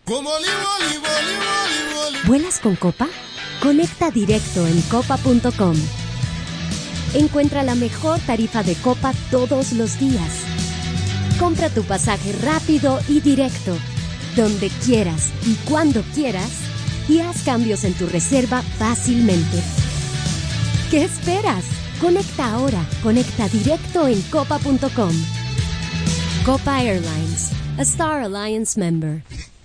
¿Vuelas con Copa? Conecta directo en copa.com. Encuentra la mejor tarifa de Copa todos los días. Compra tu pasaje rápido y directo, donde quieras y cuando quieras, y haz cambios en tu reserva fácilmente. ¿Qué esperas? Conecta ahora. Conecta directo en copa.com. Copa Airlines, a Star Alliance member.